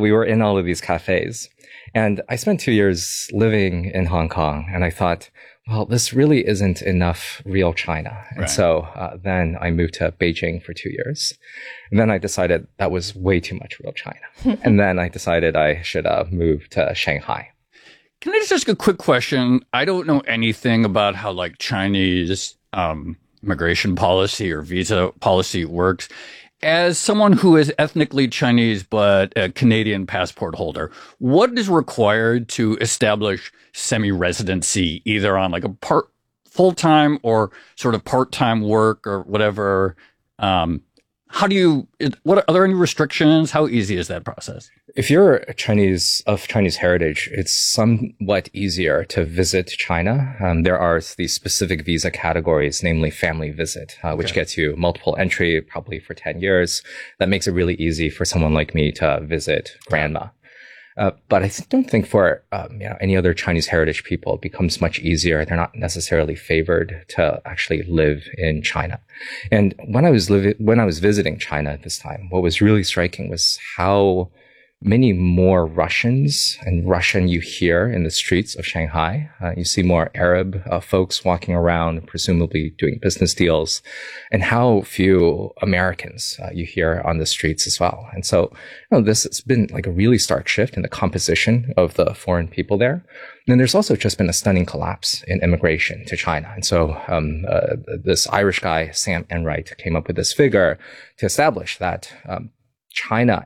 we were in all of these cafes. And I spent 2 years living in Hong Kong, and I thought, well, this really isn't enough real China. And so then I moved to Beijing for 2 years. And then I decided that was way too much real China. And then I decided I should move to Shanghai. Can I just ask a quick question? I don't know anything about how like Chinese immigration policy or visa policy works. As someone who is ethnically Chinese but a Canadian passport holder, what is required to establish semi-residency, either on like a full-time or sort of part-time work or whatever? Are there any restrictions? How easy is that process? If you're of Chinese heritage, it's somewhat easier to visit China. There are these specific visa categories, namely family visit, which gets you multiple entry, probably for 10 years. That makes it really easy for someone like me to visit grandma. But I don't think for any other Chinese heritage people, it becomes much easier. They're not necessarily favored to actually live in China. And when I was visiting China at this time, what was really striking was how many more Russians and Russian you hear in the streets of Shanghai. You see more Arab folks walking around, presumably doing business deals, and how few Americans you hear on the streets as well. And so, this has been like a really stark shift in the composition of the foreign people there. And then there's also just been a stunning collapse in immigration to China. And so this Irish guy, Sam Enright, came up with this figure to establish that China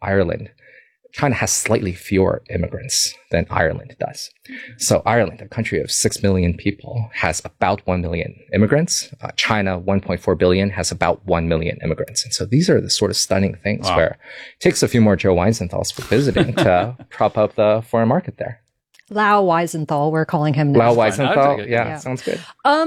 has slightly fewer immigrants than Ireland does. So Ireland, a country of 6 million people, has about 1 million immigrants. China, 1.4 billion, has about 1 million immigrants. And so these are the sort of stunning things where it takes a few more Joe Weisenthals for visiting to prop up the foreign market there. Lau Weisenthal, we're calling him now. Lau Weisenthal, yeah, sounds good.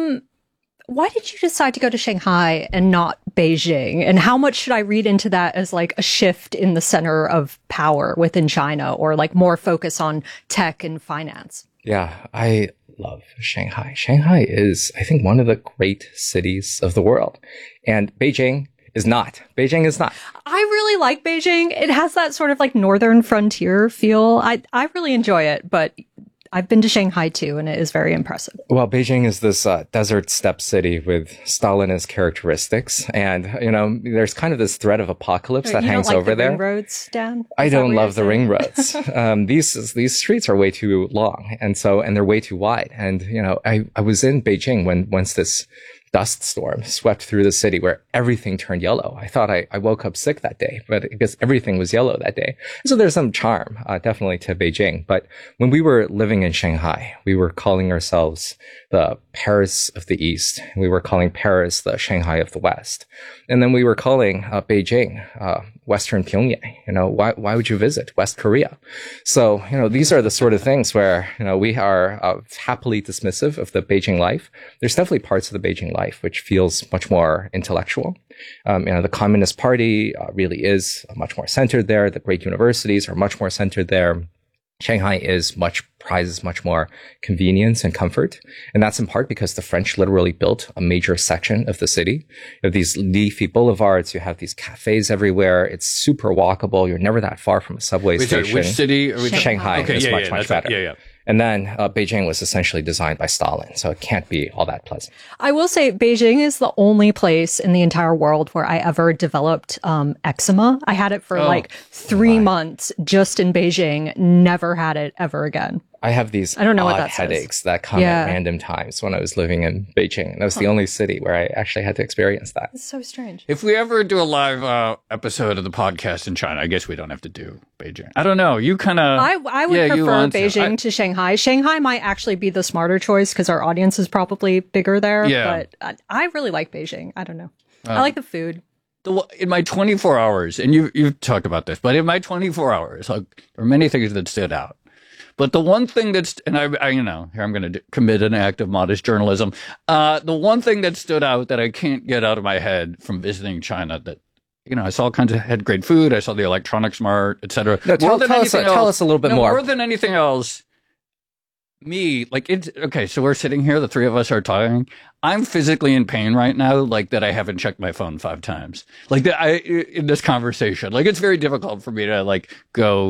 Why did you decide to go to Shanghai and not Beijing? And how much should I read into that as like a shift in the center of power within China, or like more focus on tech and finance? Yeah, I love Shanghai. Shanghai is, I think, one of the great cities of the world. And Beijing is not. Beijing is not. I really like Beijing. It has that sort of like northern frontier feel. I really enjoy it, but I've been to Shanghai too, and it is very impressive. Well, Beijing is this desert steppe city with Stalinist characteristics. And, there's kind of this threat of apocalypse that hangs over there. Ring roads, Dan? I don't love the ring roads. These streets are way too long. And they're way too wide. And, I was in Beijing once this dust storm swept through the city where everything turned yellow. I thought I woke up sick that day, but I guess everything was yellow that day. So there's some charm, definitely, to Beijing. But when we were living in Shanghai, we were calling ourselves the Paris of the East. We were calling Paris the Shanghai of the West. And then we were calling Beijing Western Pyongyang. Why would you visit West Korea? So, these are the sort of things where, we are happily dismissive of the Beijing life. There's definitely parts of the Beijing life which feels much more intellectual. The Communist Party really is much more centered there. The great universities are much more centered there. Shanghai prizes much more convenience and comfort. And that's in part because the French literally built a major section of the city. You have these leafy boulevards. You have these cafes everywhere. It's super walkable. You're never that far from a subway station. Sorry, which city? Shanghai is much better. Yeah. And then Beijing was essentially designed by Stalin, so it can't be all that pleasant. I will say Beijing is the only place in the entire world where I ever developed eczema. I had it for 3 months just in Beijing, never had it ever again. I have these odd headaches that come at random times when I was living in Beijing. And that was the only city where I actually had to experience that. It's so strange. If we ever do a live episode of the podcast in China, I guess we don't have to do Beijing. I don't know. You kind of... I would prefer Beijing to Shanghai. Shanghai might actually be the smarter choice because our audience is probably bigger there. Yeah. But I really like Beijing. I don't know. I like the food. In my 24 hours, and you've talked about this, but in my 24 hours, there are many things that stood out. But the one thing and here I'm going to commit an act of modest journalism. The one thing that stood out that I can't get out of my head from visiting China that, I saw had great food. I saw the electronics mart, et cetera. No, tell us a little bit more. More than anything else, so we're sitting here, the three of us are talking. I'm physically in pain right now, that I haven't checked my phone 5 times. In this conversation. It's very difficult for me to, go